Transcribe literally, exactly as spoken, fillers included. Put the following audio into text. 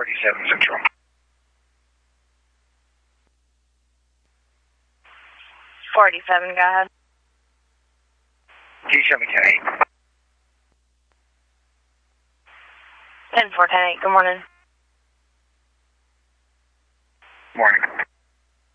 forty-seven Central. forty-seven, go ahead. G seven ten eight. ten four ten eight, good morning. Morning.